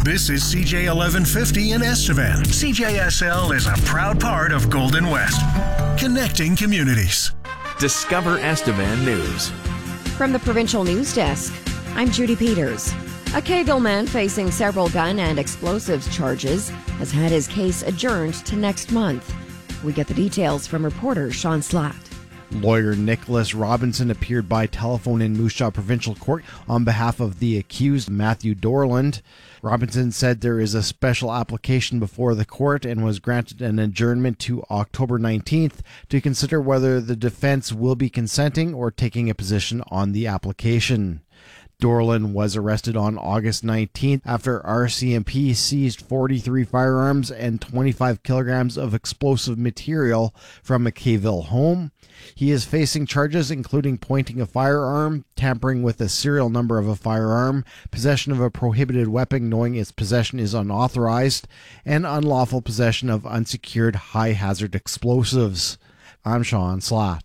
This is CJ 1150 in Estevan. CJSL is a proud part of Golden West, connecting communities. Discover Estevan News. From the Provincial News Desk, I'm Judy Peters. A Keighley man facing several gun and explosives charges has had his case adjourned to next month. We get the details from reporter Sean Slatt. Lawyer Nicholas Robinson appeared by telephone in Moose Jaw Provincial Court on behalf of the accused Matthew Dorland. Robinson said there is a special application before the court and was granted an adjournment to October 19th to consider whether the defense will be consenting or taking a position on the application. Dorland was arrested on August 19th after RCMP seized 43 firearms and 25 kilograms of explosive material from a Keighley home. He is facing charges including pointing a firearm, tampering with the serial number of a firearm, possession of a prohibited weapon knowing its possession is unauthorized, and unlawful possession of unsecured high-hazard explosives. I'm Sean Slatt.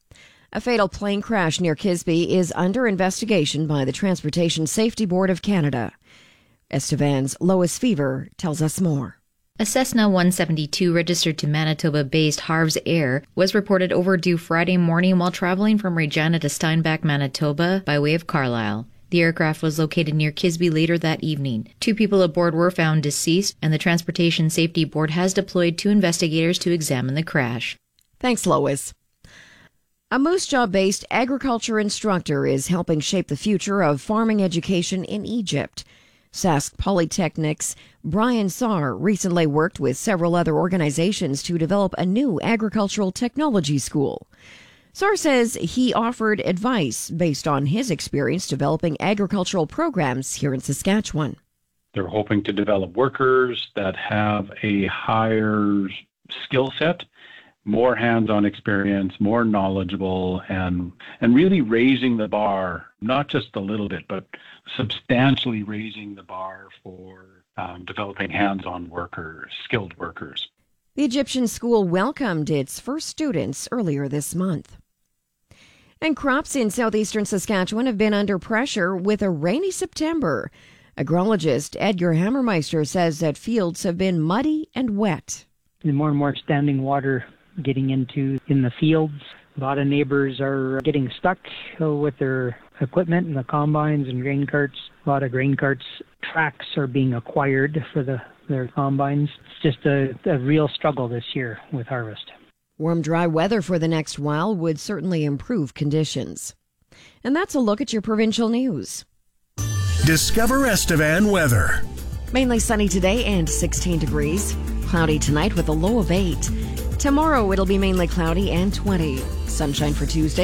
A fatal plane crash near Kisby is under investigation by the Transportation Safety Board of Canada. Estevan's Lois Fever tells us more. A Cessna 172 registered to Manitoba-based Harv's Air was reported overdue Friday morning while traveling from Regina to Steinbach, Manitoba by way of Carlisle. The aircraft was located near Kisby later that evening. 2 people aboard were found deceased, and the Transportation Safety Board has deployed 2 investigators to examine the crash. Thanks, Lois. A Moose Jaw-based agriculture instructor is helping shape the future of farming education in Egypt. Sask Polytechnic's Brian Saar recently worked with several other organizations to develop a new agricultural technology school. Saar says he offered advice based on his experience developing agricultural programs here in Saskatchewan. They're hoping to develop workers that have a higher skill set, more hands-on experience, more knowledgeable, and really raising the bar, not just a little bit, but substantially raising the bar for developing hands-on workers, skilled workers. The Egyptian school welcomed its first students earlier this month. And crops in southeastern Saskatchewan have been under pressure with a rainy September. Agrologist Edgar Hammermeister says that fields have been muddy and wet. More and more standing water getting in the fields. A lot of neighbors are getting stuck with their equipment and the combines and grain carts. A lot of grain carts tracks are being acquired for their combines. It's just a real struggle this year with harvest. Warm, dry weather for the next while would certainly improve conditions. And that's a look at your provincial news. Discover Estevan weather. Mainly sunny today and 16 degrees. Cloudy tonight with a low of 8. Tomorrow it'll be mainly cloudy and 20. Sunshine for Tuesday.